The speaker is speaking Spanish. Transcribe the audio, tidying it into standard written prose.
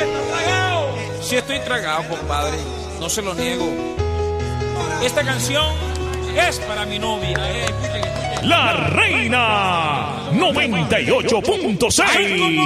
Sí estoy tragado, compadre. No se lo niego. Esta canción es para mi novia. La Reina 98.6.